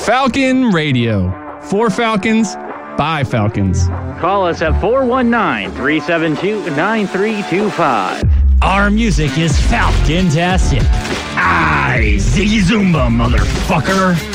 Falcon Radio. For Falcons, by Falcons. Call us at 419-372-9325. Our music is Falcon-tastic. Aye, Ziggy Zoomba, motherfucker.